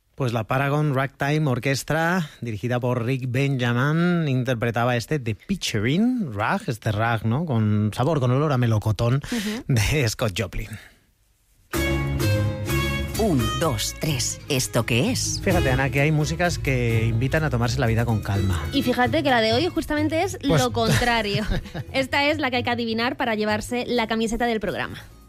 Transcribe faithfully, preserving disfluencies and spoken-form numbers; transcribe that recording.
Pues la Paragon Ragtime Orchestra, dirigida por Rick Benjamin, interpretaba este The Pitcherin Rag, este rag, ¿no? Con sabor, con olor a melocotón, uh-huh. de Scott Joplin. Un, dos, tres. ¿Esto qué es? Fíjate, Ana, que hay músicas que invitan a tomarse la vida con calma. Y fíjate que la de hoy justamente es pues... lo contrario. Esta es la que hay que adivinar para llevarse la camiseta del programa.